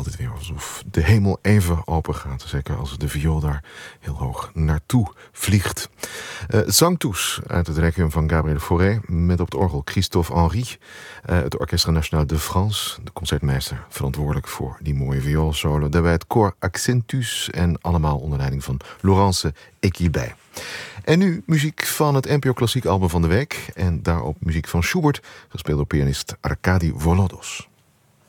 het weer alsof de hemel even open gaat. Zeker als de viool daar heel hoog naartoe vliegt. Zangtoes uit het Requiem van Gabriel Fauré. Met op het orgel Christophe Henry. Het Orchestre National de France. De concertmeester verantwoordelijk voor die mooie vioolsolo. Daarbij het Cor Accentus. En allemaal onder leiding van Laurence Equibay. En nu muziek van het NPO Klassiek album van de week. En daarop muziek van Schubert, gespeeld door pianist Arkadi Volodos.